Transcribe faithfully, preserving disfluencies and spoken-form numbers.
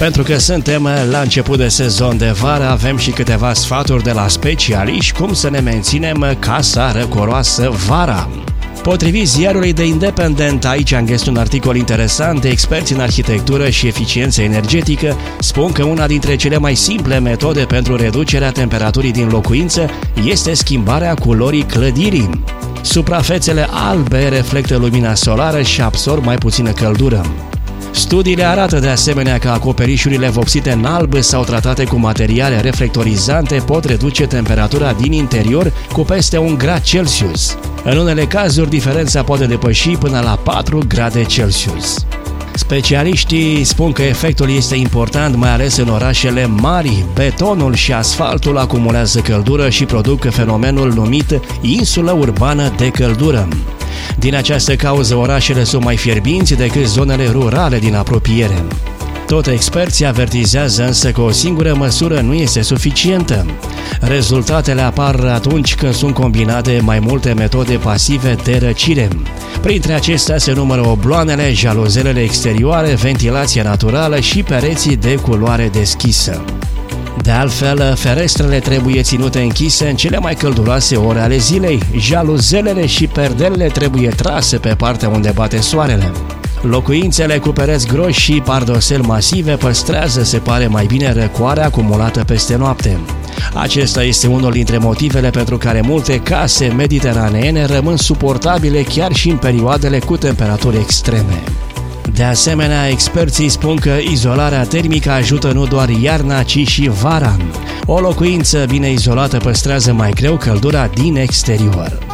Pentru că suntem la început de sezon de vară, avem și câteva sfaturi de la specialiști cum să ne menținem casa răcoroasă vara. Potrivit ziarului The Independent, aici am găsit un articol interesant, experți în arhitectură și eficiență energetică spun că una dintre cele mai simple metode pentru reducerea temperaturii din locuință este schimbarea culorii clădirii. Suprafețele albe reflectă lumina solară și absorb mai puțină căldură. Studiile arată de asemenea că acoperișurile vopsite în alb sau tratate cu materiale reflectorizante pot reduce temperatura din interior cu peste un grad Celsius. În unele cazuri, diferența poate depăși până la patru grade Celsius. Specialiștii spun că efectul este important mai ales în orașele mari. Betonul și asfaltul acumulează căldură și produc fenomenul numit insulă urbană de căldură. Din această cauză, orașele sunt mai fierbinți decât zonele rurale din apropiere. Tot experții avertizează însă că o singură măsură nu este suficientă. Rezultatele apar atunci când sunt combinate mai multe metode pasive de răcire. Printre acestea se numără obloanele, jaluzelele exterioare, ventilația naturală și pereții de culoare deschisă. De altfel, ferestrele trebuie ținute închise în cele mai călduroase ore ale zilei, jaluzelele și perdelele trebuie trase pe partea unde bate soarele. Locuințele cu pereți groși și pardosel masive păstrează, se pare, mai bine răcoarea acumulată peste noapte. Acesta este unul dintre motivele pentru care multe case mediteraneene rămân suportabile chiar și în perioadele cu temperaturi extreme. De asemenea, experții spun că izolarea termică ajută nu doar iarna, ci și vara. O locuință bine izolată păstrează mai greu căldura din exterior.